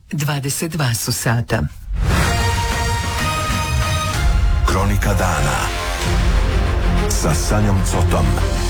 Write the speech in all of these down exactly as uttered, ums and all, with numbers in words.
dvadeset dva su sata. Kronika dana sa Sanjom Cotom.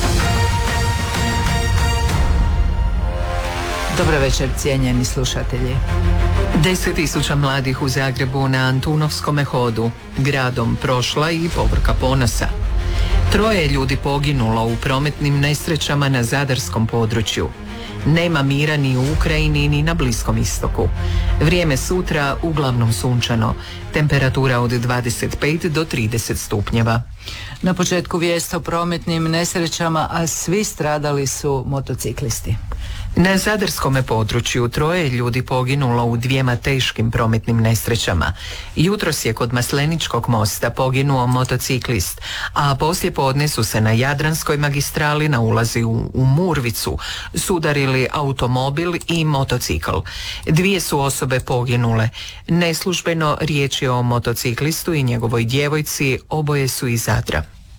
Dobro večer, cijenjeni slušatelji. Deset tisuća mladih u Zagrebu na Antunovskome hodu, gradom prošla i povorka ponosa. Troje ljudi poginulo u prometnim nesrećama na zadarskom području. Nema mira ni u Ukrajini ni na Bliskom istoku. Vrijeme sutra uglavnom sunčano. Temperatura od dvadeset pet do trideset stupnjeva. Na početku vijest o prometnim nesrećama, a svi stradali su motociklisti. Na zadarskome području troje ljudi poginulo u dvijema teškim prometnim nesrećama. Jutros je kod Masleničkog mosta poginuo motociklist, a poslije podne su se na Jadranskoj magistrali na ulazi u, u Murvicu sudarili automobil i motocikl. Dvije su osobe poginule. Neslužbeno riječ je o motociklistu i njegovoj djevojci, oboje su iz Zadra.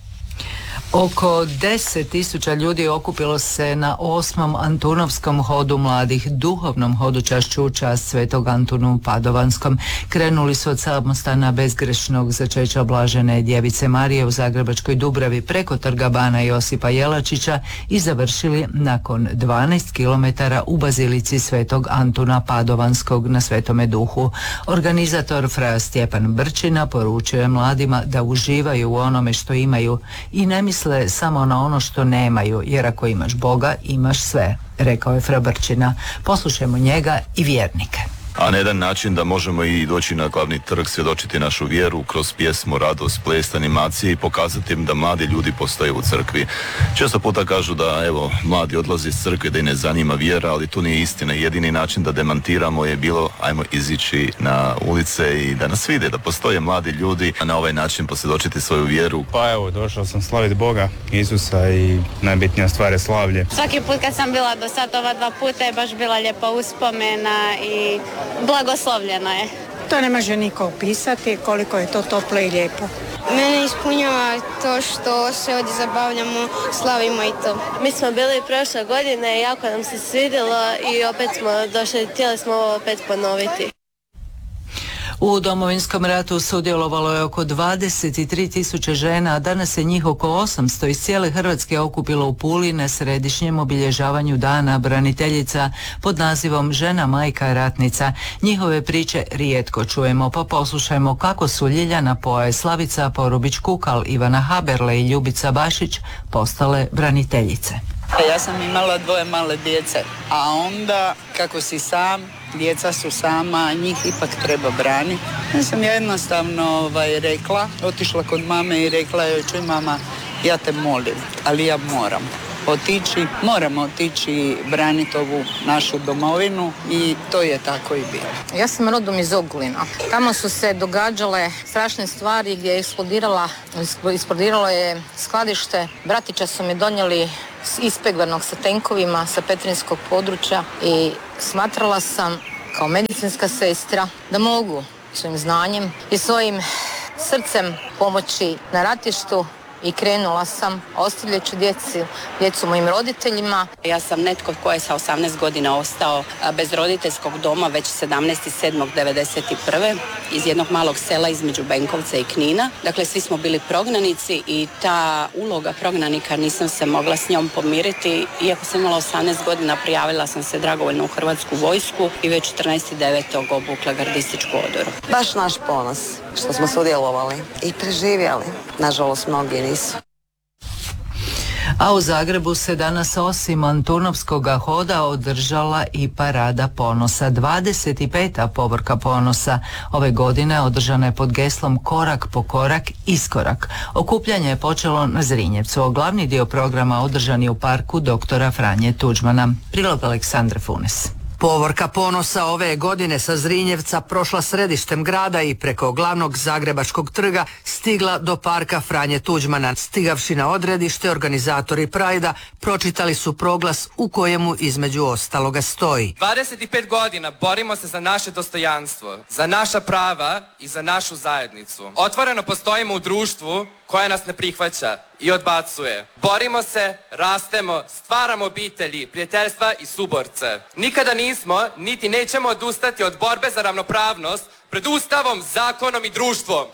Oko deset tisuća ljudi okupilo se na osmom Antunovskom hodu mladih, duhovnom hodočašću u čast Svetog Antunu u Padovanskom. Krenuli su od samostana bezgrešnog začeća Blažene Djevice Marije u Zagrebačkoj Dubravi preko Trga bana Josipa Jelačića i završili nakon dvanaest kilometara u Bazilici Svetog Antuna Padovanskog na Svetome Duhu. Organizator fra Stjepan Brčina poručio je mladima da uživaju u onome što imaju i ne misle samo na ono što nemaju, jer ako imaš Boga, imaš sve, rekao je fra Brčina. Poslušajmo njega i vjernike. A na jedan način da možemo i doći na glavni trg, svjedočiti našu vjeru kroz pjesmu, radost, ples, animacije i pokazati im da mladi ljudi postoje u crkvi. Često puta kažu da evo, mladi odlaze iz crkve, da ih ne zanima vjera, ali to nije istina. Jedini način da demantiramo je bilo ajmo izići na ulice i da nas vide, da postoje mladi ljudi, a na ovaj način posvjedočiti svoju vjeru. Pa evo, došao sam slaviti Boga, Isusa i najbitnija stvar je slavlje. Svaki put kad sam bila do sad ova dva puta je baš bila lijepa uspomena i blagoslovljeno je. To ne može niko opisati koliko je to toplo i lijepo. Mene ispunjava to što se ovdje zabavljamo, slavimo i to. Mi smo bili prošle godine i jako nam se svidjelo i opet smo došli, htjeli smo ovo opet ponoviti. U Domovinskom ratu sudjelovalo je oko dvadeset tri tisuće žena, a danas je njih oko osamsto iz cijele Hrvatske okupilo u Puli na središnjem obilježavanju Dana braniteljica pod nazivom Žena, majka, ratnica. Njihove priče rijetko čujemo, pa poslušajmo kako su Ljiljana Poje, Slavica Porubić-Kukal, Ivana Haberle i Ljubica Bašić postale braniteljice. Ja sam imala dvoje male djece, a onda kako si sam, djeca su sama, njih ipak treba braniti. Ja sam jednostavno ovaj, rekla, otišla kod mame i rekla joj, čuj mama, ja te molim, ali ja moram otići, moramo otići braniti ovu našu domovinu i to je tako i bilo. Ja sam rodom iz Ogulina. Tamo su se događale strašne stvari gdje je eksplodirala, eksplodiralo je skladište. Bratića su mi donijeli ispeglanog sa tenkovima sa petrinskog područja i smatrala sam kao medicinska sestra da mogu svojim znanjem i svojim srcem pomoći na ratištu i krenula sam ostavljajući djeci, djecu mojim roditeljima. Ja sam netko tko je sa osamnaest godina ostao bez roditeljskog doma već sedamnaestog sedmog devedeset prve iz jednog malog sela između Benkovca i Knina. Dakle, svi smo bili prognanici i ta uloga prognanika nisam se mogla s njom pomiriti. Iako sam imala osamnaest godina, prijavila sam se dragovoljno u Hrvatsku vojsku i već četrnaestog devetog obukla gardističku odoru. Baš naš ponos što smo sudjelovali i preživjeli. Nažalost, mnogi nisu. A u Zagrebu se danas osim Antunovskog hoda održala i Parada ponosa. dvadeset peta povorka ponosa ove godine održana je pod geslom Korak po korak, iskorak. Okupljanje je počelo na Zrinjevcu. Glavni dio programa održan je u parku doktora Franje Tuđmana. Prilog Aleksandra Funes. Povorka ponosa ove godine sa Zrinjevca prošla središtem grada i preko glavnog Zagrebačkog trga stigla do parka Franje Tuđmana. Stigavši na odredište, organizatori Prajda pročitali su proglas u kojemu između ostaloga stoji: dvadeset pet godina borimo se za naše dostojanstvo, za naša prava i za našu zajednicu. Otvoreno postojimo u društvu koja nas ne prihvaća i odbacuje. Borimo se, rastemo, stvaramo obitelji, prijateljstva i suborce. Nikada nismo, niti nećemo odustati od borbe za ravnopravnost pred Ustavom, zakonom i društvom.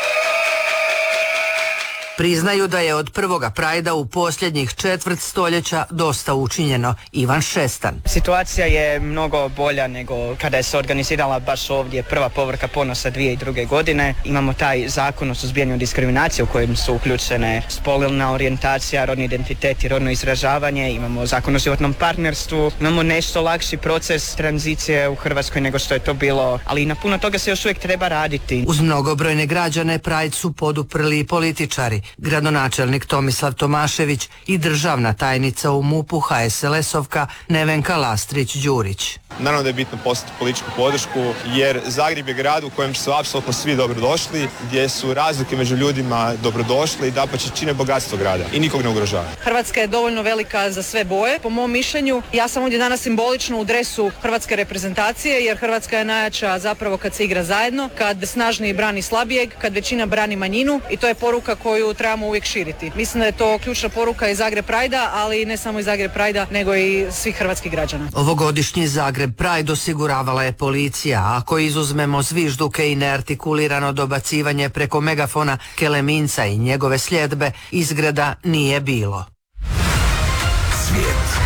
Priznaju da je od prvoga Prajda u posljednjih četvrt stoljeća dosta učinjeno. Ivan Šestan. Situacija je mnogo bolja nego kada je se organizirala baš ovdje prva povorka ponosa dvije tisuće druge. godine. Imamo taj zakon o suzbijanju diskriminacije u kojem su uključene spolna orijentacija, rodni identitet i rodno izražavanje. Imamo zakon o životnom partnerstvu. Imamo nešto lakši proces tranzicije u Hrvatskoj nego što je to bilo, ali na puno toga se još uvijek treba raditi. Uz mnogobrojne građane Pride su poduprli i političari. Gradonačelnik Tomislav Tomašević i državna tajnica u MUP-u ha es el es-ovka Nevenka Lastrić-Đurić. Naravno da je bitno postati političku podršku, jer Zagreb je grad u kojem su apsolutno svi dobrodošli, gdje su razlike među ljudima dobrodošli i dapače čine bogatstvo grada i nikog ne ugrožava. Hrvatska je dovoljno velika za sve boje, po mom mišljenju. Ja sam ovdje danas simbolično u dresu hrvatske reprezentacije, jer Hrvatska je najjača zapravo kad se igra zajedno, kad snažniji brani slabijeg, kad većina brani manjinu, i to je poruka koju trebamo uvijek širiti. Mislim da je to ključna poruka iz Zagreb Prajda, ali ne samo iz Zagreb Prajda, nego i svih hrvatskih građana. Ovogodišnji Zagreb Pride osiguravala je policija, a ako izuzmemo zvižduke i neartikulirano dobacivanje preko megafona Keleminca i njegove sljedbe, izgreda nije bilo. Svijet.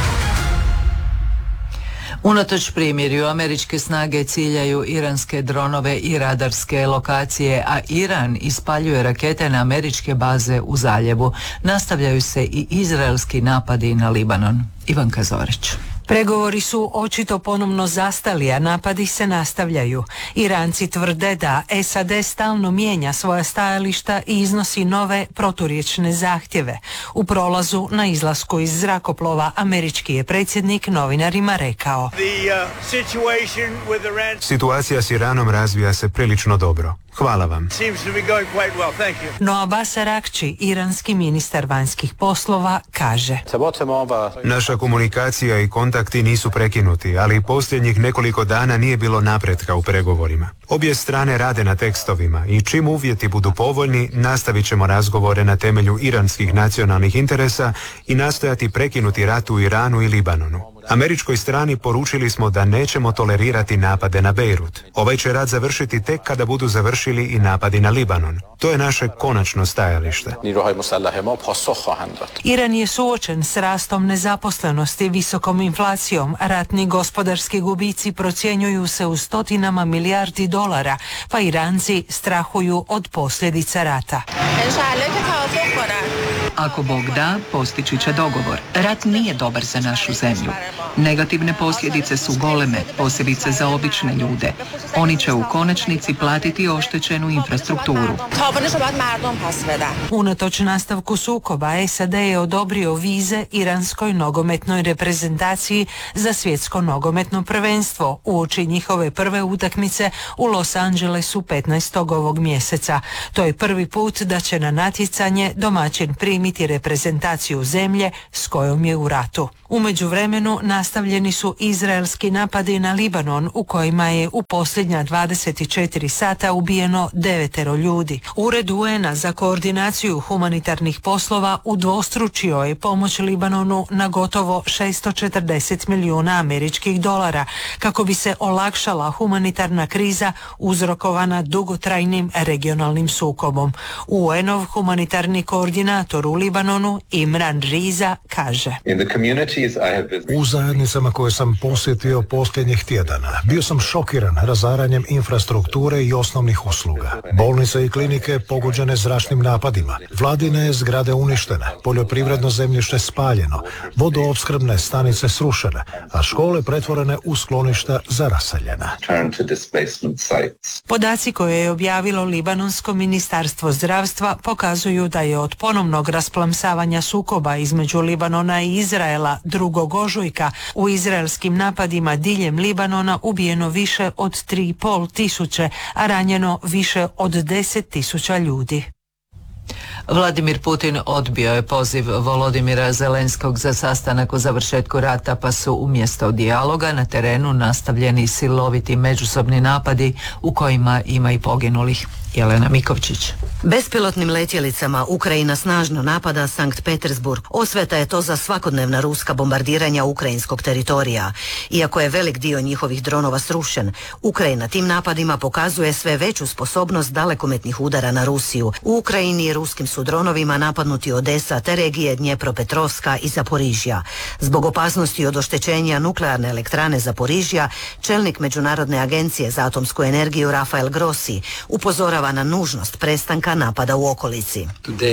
Unatoč primirju, američke snage ciljaju iranske dronove i radarske lokacije, a Iran ispaljuje rakete na američke baze u zaljevu. Nastavljaju se i izraelski napadi na Libanon. Ivanka Zorić. Pregovori su očito ponovno zastali, a napadi se nastavljaju. Iranci tvrde da es a de stalno mijenja svoja stajališta i iznosi nove proturječne zahtjeve. U prolazu na izlasku iz zrakoplova američki je predsjednik novinarima rekao: Situacija s Iranom razvija se prilično dobro. Hvala vam. No Abbas Araghči, iranski ministar vanjskih poslova, kaže: Naša komunikacija i kontakti nisu prekinuti, ali posljednjih nekoliko dana nije bilo napretka u pregovorima. Obje strane rade na tekstovima i čim uvjeti budu povoljni, nastavit ćemo razgovore na temelju iranskih nacionalnih interesa i nastojati prekinuti rat u Iranu i Libanonu. Američkoj strani poručili smo da nećemo tolerirati napade na Bejrut. Ovaj će rat završiti tek kada budu završili i napadi na Libanon. To je naše konačno stajalište. Iran je suočen s rastom nezaposlenosti, visokom inflacijom. Ratni gospodarski gubici procjenjuju se u stotinama milijardi dolara, pa Iranci strahuju od posljedica rata. Ako Bog da, postići će dogovor. Rat nije dobar za našu zemlju. Negativne posljedice su goleme, posebice za obične ljude. Oni će u konačnici platiti oštećenu infrastrukturu. Unatoč nastavku sukoba, es a de je odobrio vize iranskoj nogometnoj reprezentaciji za svjetsko nogometno prvenstvo uoči njihove prve utakmice u Los Angelesu petnaestog ovog mjeseca. To je prvi put da će na natjecanje domaćin primiti reprezentaciju zemlje s kojom je u ratu. U međuvremenu nastavljeni su izraelski napadi na Libanon, u kojima je u posljednja dvadeset četiri sata ubijeno devetero ljudi. Ured u en a za koordinaciju humanitarnih poslova udvostručio je pomoć Libanonu na gotovo šesto četrdeset milijuna američkih dolara kako bi se olakšala humanitarna kriza uzrokovana dugotrajnim regionalnim sukobom. u en-ov humanitarni koordinator u Libanonu Imran Riza kaže: U zajednicama koje sam posjetio posljednjih tjedana bio sam šokiran razaranjem infrastrukture i osnovnih usluga. Bolnice i klinike pogođene zračnim napadima, vladine zgrade uništene, poljoprivredno zemljište spaljeno, vodoopskrbne stanice srušene, a škole pretvorene u skloništa za raseljena. Podaci koje je objavilo Libanonsko ministarstvo zdravstva pokazuju da je od ponovnog rasplamsavanja sukoba između Libanona i Izraela drugog ožujka u izraelskim napadima diljem Libanona ubijeno više od tri i pol tisuće, a ranjeno više od deset tisuća ljudi. Vladimir Putin odbio je poziv Volodimira Zelenskog za sastanak o završetku rata, pa su umjesto dijaloga na terenu nastavljeni siloviti međusobni napadi u kojima ima i poginulih. Jelena Mikovčić. Bespilotnim letjelicama Ukrajina snažno napada Sankt Petersburg. Osveta je to za svakodnevna ruska bombardiranja ukrajinskog teritorija. Iako je velik dio njihovih dronova srušen, Ukrajina tim napadima pokazuje sve veću sposobnost dalekometnih udara na Rusiju. U Ukrajini ruskim su dronovima napadnuti Odesa te regije Dnjepropetrovska i Zaporižja. Zbog opasnosti od oštećenja nuklearne elektrane Zaporižja, čelnik Međunarodne agencije za atomsku energiju Rafael Grossi upozorava na nužnost prestanka napada u okolici.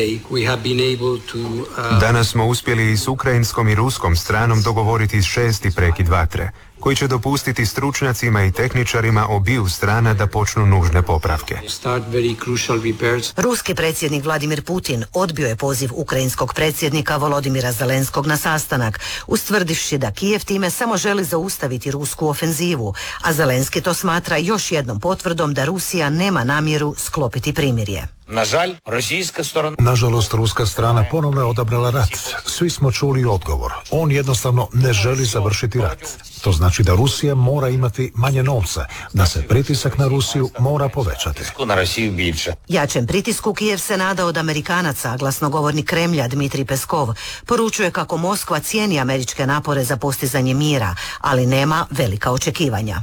Danas smo uspjeli i s ukrajinskom i ruskom stranom dogovoriti šesti prekid vatre, koji će dopustiti stručnjacima i tehničarima obiju strana da počnu nužne popravke. Ruski predsjednik Vladimir Putin odbio je poziv ukrajinskog predsjednika Volodimira Zelenskog na sastanak, ustvrdivši da Kijev time samo želi zaustaviti rusku ofenzivu, a Zelenski to smatra još jednom potvrdom da Rusija nema namjeru sklopiti primirje. Nažalost, ruska strana ponovno je odabrala rat. Svi smo čuli odgovor. On jednostavno ne želi završiti rat. To znači da Rusija mora imati manje novca, da se pritisak na Rusiju mora povećati. Jačem pritisku Kijev se nada od Amerikanaca, glasnogovornik Kremlja Dmitrij Peskov poručuje kako Moskva cijeni američke napore za postizanje mira, ali nema velika očekivanja.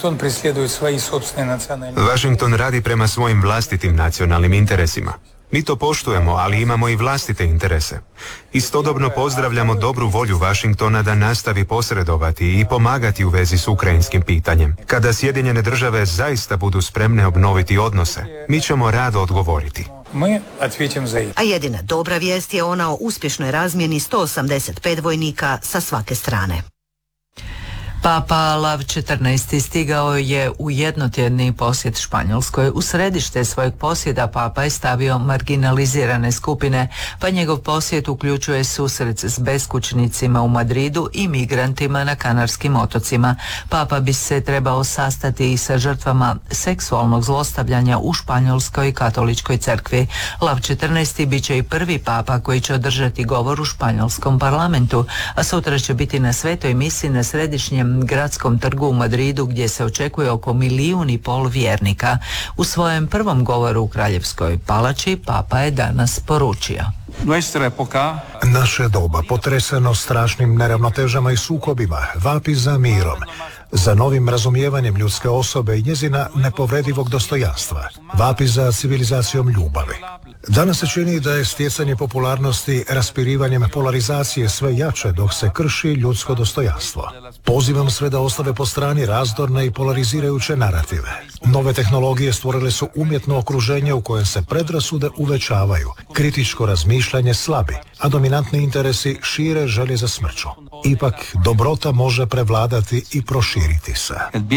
Washington radi prema svojim vlastitim nacionalnim interesima. Mi to poštujemo, ali imamo i vlastite interese. Istodobno pozdravljamo dobru volju Washingtona da nastavi posredovati i pomagati u vezi s ukrajinskim pitanjem. Kada Sjedinjene države zaista budu spremne obnoviti odnose, mi ćemo rado odgovoriti. A jedina dobra vijest je ona o uspješnoj razmjeni sto osamdeset pet vojnika sa svake strane. Papa Lav četrnaesti stigao je u jednotjedni posjet Španjolskoj. U središte svojeg posjeta Papa je stavio marginalizirane skupine, pa njegov posjet uključuje susret s beskućnicima u Madridu i migrantima na Kanarskim otocima. Papa bi se trebao sastati i sa žrtvama seksualnog zlostavljanja u Španjolskoj katoličkoj crkvi. Lav četrnaesti bit će i prvi papa koji će održati govor u španjolskom parlamentu, a sutra će biti na svetoj misi na središnjem gradskom trgu u Madridu gdje se očekuje oko milijun i pol vjernika. U svojem prvom govoru u Kraljevskoj palači Papa je danas poručio: Naše doba, potreseno strašnim neravnotežama i sukobima, vapi za mirom, za novim razumijevanjem ljudske osobe i njezina nepovredivog dostojanstva, vapi za civilizacijom ljubavi. Danas se čini da je stjecanje popularnosti raspirivanjem polarizacije sve jače dok se krši ljudsko dostojanstvo. Pozivam sve da ostave po strani razdorne i polarizirajuće narative. Nove tehnologije stvorile su umjetno okruženje u kojem se predrasude uvećavaju, kritičko razmišljanje slabi, a dominantni interesi šire želje za smrću. Ipak, dobrota može prevladati i proširiti se.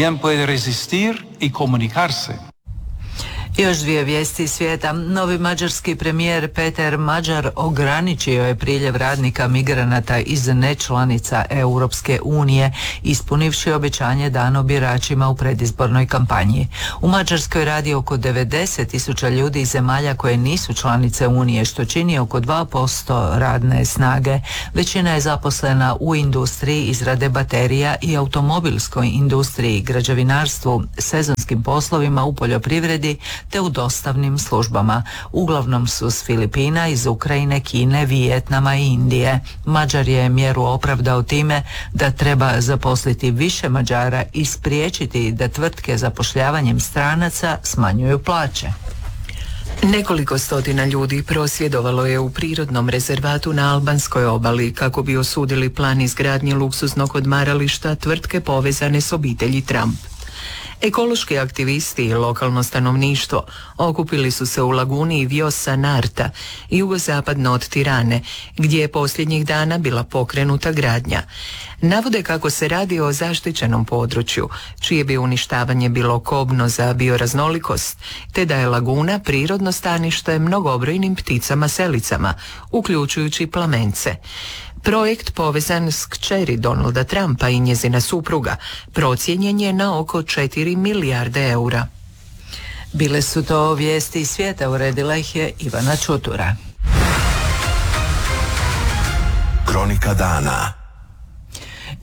Još dvije vijesti iz svijeta. Novi mađarski premijer Peter Mađar ograničio je priljev radnika migranata iz nečlanica Europske unije, ispunivši obećanje dano biračima u predizbornoj kampanji. U Mađarskoj radi oko devedeset tisuća ljudi iz zemalja koje nisu članice Unije, što čini oko dva posto radne snage. Većina je zaposlena u industriji izrade baterija i automobilskoj industriji, građevinarstvu, sezonskim poslovima u poljoprivredi te u dostavnim službama. Uglavnom su s Filipina, iz Ukrajine, Kine, Vijetnama i Indije. Mađar je mjeru opravdao time da treba zaposliti više Mađara i spriječiti da tvrtke zapošljavanjem stranaca smanjuju plaće. Nekoliko stotina ljudi prosvjedovalo je u prirodnom rezervatu na albanskoj obali kako bi osudili plan izgradnje luksuznog odmarališta tvrtke povezane s obitelji Trump. Ekološki aktivisti i lokalno stanovništvo okupili su se u laguni Vjosa Narta, jugozapadno od Tirane, gdje je posljednjih dana bila pokrenuta gradnja. Navode kako se radi o zaštićenom području, čije bi uništavanje bilo kobno za bioraznolikost, te da je laguna prirodno stanište mnogobrojnim pticama selicama, uključujući plamence. Projekt povezan s kćeri Donalda Trumpa i njezina supruga procijenjen je na oko četiri milijarde eura. Bile su to vijesti iz svijeta, uredila ih je Ivana Čutura. Kronika dana.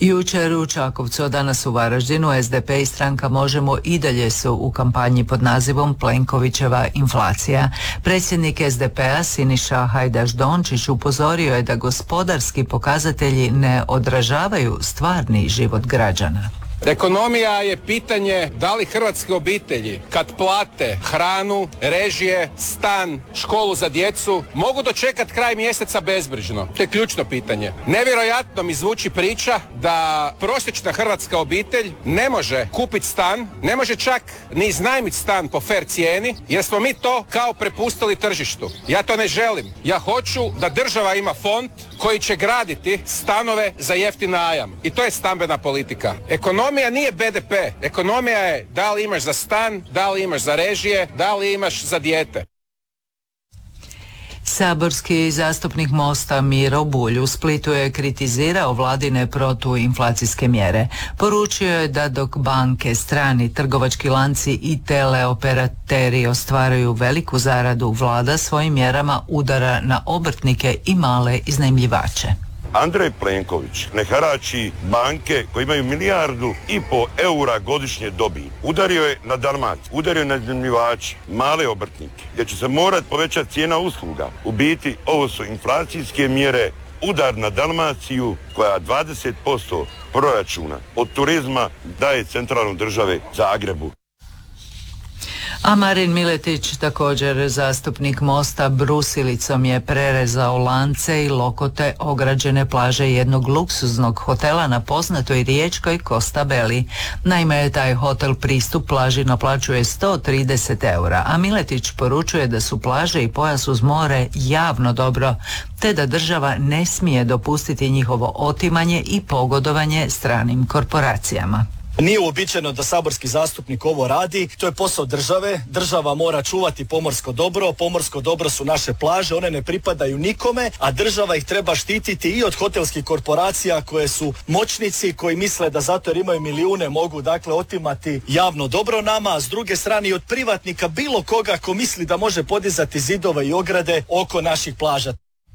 Jučer u Čakovcu, a danas u Varaždinu, S D P i stranka Možemo i dalje su u kampanji pod nazivom Plenkovićeva inflacija. Predsjednik S D P-a Siniša Hajdaš-Dončić upozorio je da gospodarski pokazatelji ne odražavaju stvarni život građana. Ekonomija je pitanje da li hrvatske obitelji kad plate hranu, režije, stan, školu za djecu mogu dočekati kraj mjeseca bezbrižno. To je ključno pitanje. Nevjerojatno mi zvuči priča da prosječna hrvatska obitelj ne može kupiti stan, ne može čak ni iznajmiti stan po fer cijeni jer smo mi to kao prepustili tržištu. Ja to ne želim. Ja hoću da država ima fond koji će graditi stanove za jeftin najam. I to je stambena politika. Ekonomija Ekonomija nije B D P. Ekonomija je da li imaš za stan, da li imaš za režije, da li imaš za dijete. Saborski zastupnik Mosta Miro Bulj u Splitu je kritizirao vladine protuinflacijske mjere. Poručio je da dok banke, strani trgovački lanci i teleoperateri ostvaruju veliku zaradu, vlada svojim mjerama udara na obrtnike i male iznajmljivače. Andrej Plenković ne harači banke koje imaju milijardu i po eura godišnje dobiti. Udario je na Dalmaciju, udario je na iznajmljivače, male obrtnike, gdje će se morati povećati cijena usluga. U biti ovo su inflacijske mjere, udar na Dalmaciju koja dvadeset posto proračuna od turizma daje centralnoj države Zagrebu. A Marin Miletić, također zastupnik Mosta, brusilicom je prerezao lance i lokote ograđene plaže jednog luksuznog hotela na poznatoj riječkoj Costa Belli. Naime, taj hotel pristup plaži naplaćuje sto trideset eura, a Miletić poručuje da su plaže i pojas uz more javno dobro, te da država ne smije dopustiti njihovo otimanje i pogodovanje stranim korporacijama. Nije uobičajeno da saborski zastupnik ovo radi, to je posao države, država mora čuvati pomorsko dobro, pomorsko dobro su naše plaže, one ne pripadaju nikome, a država ih treba štititi i od hotelskih korporacija koje su moćnici, koji misle da zato jer imaju milijune mogu dakle otimati javno dobro nama, a s druge strane i od privatnika bilo koga ko misli da može podizati zidove i ograde oko naših plaža.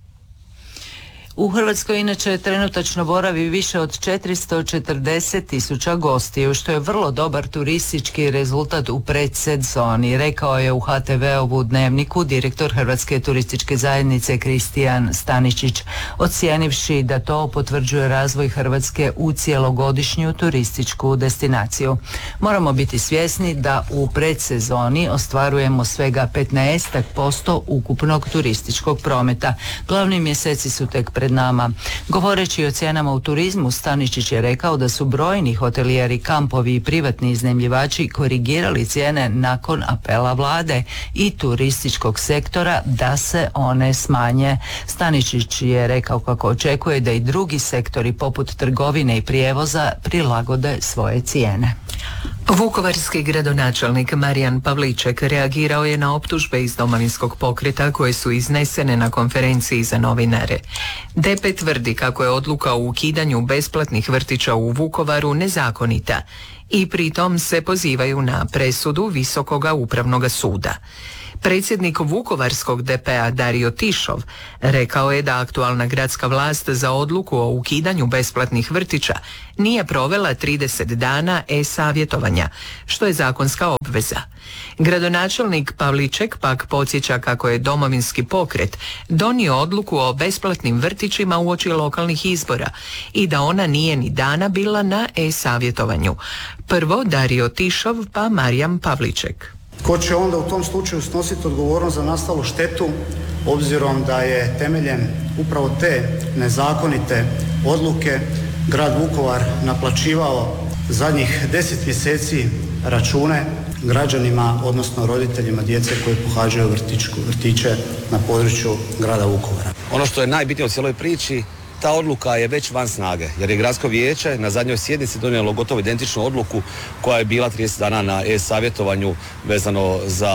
U Hrvatskoj inače trenutačno boravi više od četiristo četrdeset tisuća gostiju, što je vrlo dobar turistički rezultat u predsezoni, rekao je u H T V-ovu Dnevniku direktor Hrvatske turističke zajednice Kristijan Staničić, ocijenivši da to potvrđuje razvoj Hrvatske u cjelogodišnju turističku destinaciju. Moramo biti svjesni da u predsezoni ostvarujemo svega petnaest posto ukupnog turističkog prometa. Glavni mjeseci su tek pred nama. Govoreći o cijenama u turizmu, Staničić je rekao da su brojni hotelijeri, kampovi i privatni iznajmljivači korigirali cijene nakon apela vlade i turističkog sektora da se one smanje. Staničić je rekao kako očekuje da i drugi sektori poput trgovine i prijevoza prilagode svoje cijene. Vukovarski gradonačelnik Marijan Pavliček reagirao je na optužbe iz Domovinskog pokreta koje su iznesene na konferenciji za novinare. D P tvrdi kako je odluka o ukidanju besplatnih vrtića u Vukovaru nezakonita i pritom se pozivaju na presudu Visokoga upravnog suda. Predsjednik Vukovarskog D P-a Dario Tišov rekao je da aktualna gradska vlast za odluku o ukidanju besplatnih vrtića nije provela trideset dana e-savjetovanja, što je zakonska obveza. Gradonačelnik Pavliček pak podsjeća kako je Domovinski pokret donio odluku o besplatnim vrtićima uoči lokalnih izbora i da ona nije ni dana bila na e-savjetovanju. Prvo Dario Tišov pa Marijan Pavliček. Ko će onda u tom slučaju snositi odgovornost za nastalu štetu, obzirom da je temeljem upravo te nezakonite odluke grad Vukovar naplaćivao zadnjih deset mjeseci račune građanima, odnosno roditeljima djece koji pohađaju vrtičku, vrtiće na području grada Vukovara. Ono što je najbitnije u cijeloj priči, ta odluka je već van snage, jer je gradsko vijeće na zadnjoj sjednici donijelo gotovo identičnu odluku koja je bila trideset dana na e-savjetovanju vezano za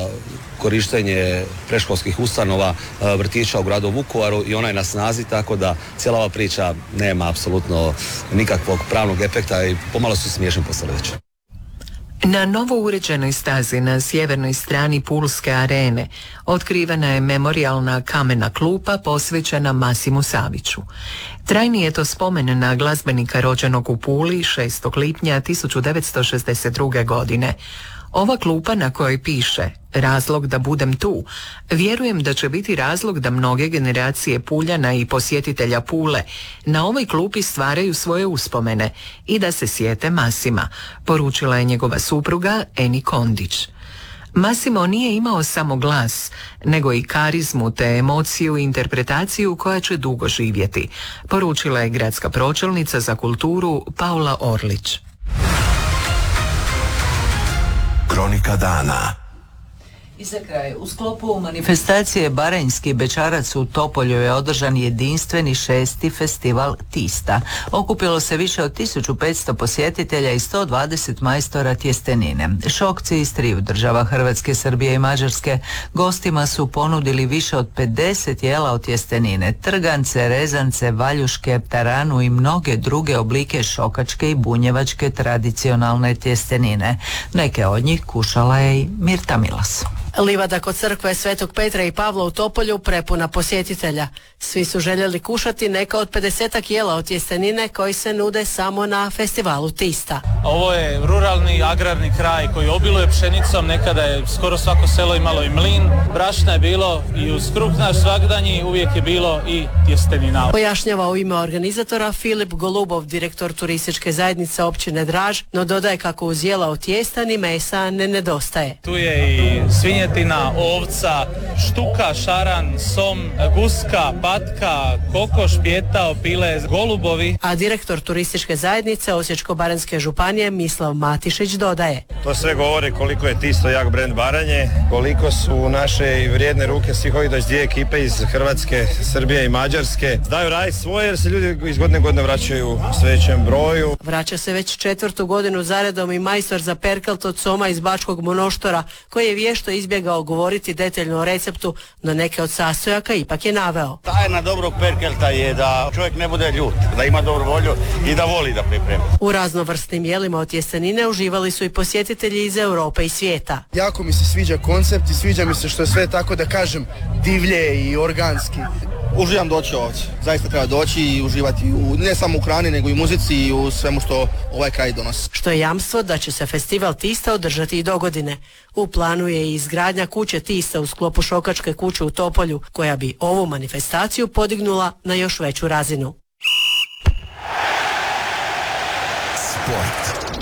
korištenje predškolskih ustanova vrtića u gradu Vukovaru i ona je na snazi, tako da cijela ova priča nema apsolutno nikakvog pravnog efekta i pomalo su smiješni poslije već. Na novo uređenoj stazi na sjevernoj strani Pulske arene otkrivena je memorijalna kamena klupa posvećena Masimu Saviću. Trajni je to spomen na glazbenika rođenog u Puli šestog lipnja tisuću devetsto šezdeset druge. godine. Ova klupa na kojoj piše "Razlog da budem tu", vjerujem da će biti razlog da mnoge generacije Puljana i posjetitelja Pule na ovoj klupi stvaraju svoje uspomene i da se sjete Masima, poručila je njegova supruga Eni Kondić. Masimo nije imao samo glas, nego i karizmu te emociju i interpretaciju koja će dugo živjeti, poručila je gradska pročelnica za kulturu Paula Orlić. Kronika dana. I za kraj, u sklopu manifestacije Baranjski bećarac u Topolju je održan jedinstveni šesti festival Tista. Okupilo se više od tisuću petsto posjetitelja i sto dvadeset majstora tjestenine. Šokci iz triju država, Hrvatske, Srbije i Mađarske, gostima su ponudili više od pedeset jela od tjestenine, trgance, rezance, valjuške, taranu i mnoge druge oblike šokačke i bunjevačke tradicionalne tjestenine. Neke od njih kušala je i Mirta Milas. Livada kod crkve Svetog Petra i Pavla u Topolju prepuna posjetitelja. Svi su željeli kušati neka od pedesetak jela od tjestenine koji se nude samo na festivalu Tista. Ovo je ruralni agrarni kraj koji obiluje pšenicom, nekada je skoro svako selo imalo i mlin, brašna je bilo i uz kruh naš svagdanji uvijek je bilo i tjestenina. Pojašnjava u ime organizatora Filip Golubov, direktor turističke zajednice općine Draž, no dodaje kako uz jela od tijesta ni mesa ne nedostaje. Tu je i svinjetina, ovca, štuka, šaran, som, guska, patka, kokoš, pjetao, pile, golubovi. A direktor turističke zajednice Osječko-baranjske županije Mislav Matišić dodaje: To sve govori koliko je Tisto jak brend Baranje, koliko su naše vrijedne ruke svih ovih dvije ekipe iz Hrvatske, Srbije i Mađarske. Daju raditi svoje jer se ljudi iz godine godine vraćaju u sve većem broju. Vraća se već četvrtu godinu zaredom i majstor za perkalt od soma iz Bačkog Monoštora, koji je vješto izbjegao govoriti detaljno o receptu, no neke od sastojaka ipak je naveo. Tajna dobrog perkelta je da čovjek ne bude ljut, da ima dobru volju i da voli da priprema. U raznovrsnim jelima od tjestenine uživali su i posjetitelji iz Europe i svijeta. Jako mi se sviđa koncept i sviđa mi se što je sve tako, da kažem, divlje i organski. Uživam doći ovdje, zaista treba doći i uživati u, ne samo u hrani nego i u muzici i u svemu što ovaj kraj donosi. Što je jamstvo da će se festival Tista održati i dogodine. U planu je i izgradnja kuće Tista u sklopu Šokačke kuće u Topolju, koja bi ovu manifestaciju podignula na još veću razinu. Sport.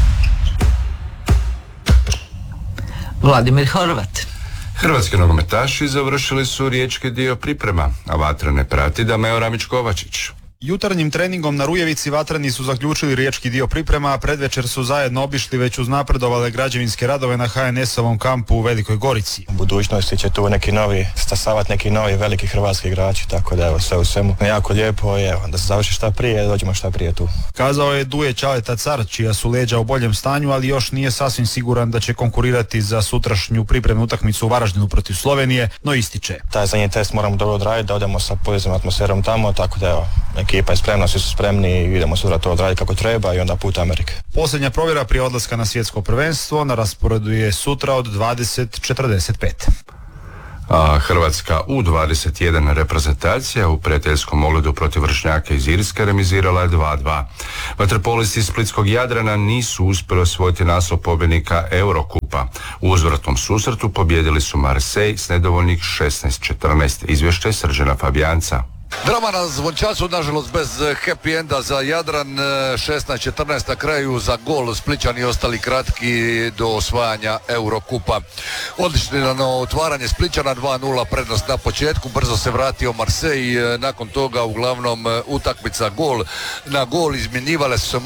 Vladimir Horvat. Hrvatski nogometaši završili su riječki dio priprema, a Vatrene prati Dameo Ramić-Kovačić. Jutarnjim treningom na Rujevici Vatreni su zaključili riječki dio priprema, a predvečer su zajedno obišli već uznapredovale građevinske radove na ha en es-ovom kampu u Velikoj Gorici. U budućnosti će tu neki novi stasavati, neki novi veliki hrvatski igrači, tako da evo sve u svemu jako lijepo je da se završi šta prije, dođemo šta prije tu. Kazao je Duje Čaleta Car, čija su leđa u boljem stanju, ali još nije sasvim siguran da će konkurirati za sutrašnju pripremnu utakmicu u Varaždinu protiv Slovenije, no ističe: Taj zadnji test moramo dobro odraditi, da odemo sa pozitivnom atmosferom tamo, tako da evo, ekipa je spremna, svi su spremni i idemo sutra to odraditi kako treba i onda put Amerike. Posljednja provjera prije odlaska na svjetsko prvenstvo na rasporedu je sutra od dvadeset četrdeset pet. A Hrvatska u dvadeset jedan reprezentacija u prijateljskom ogledu protiv vršnjaka iz Irske remizirala je dva dva. Vaterpolisti iz Splitskog Jadrana nisu uspjeli osvojiti naslov pobjednika Eurokupa. U uzvratnom susretu pobijedili su Marseille s nedovoljnih šesnaest četrnaest. Izvješće Srđana Fabijanca. Drama na Zvončacu, nažalost bez happy enda za Jadran, šesnaest četrnaest na kraju za gol, Splićani ostali kratki do osvajanja Eurokupa. Odlični na otvaranje Splićana, dva nula prednost na početku, brzo se vratio Marseille, nakon toga uglavnom utakmica gol na gol, izmjenjivale su se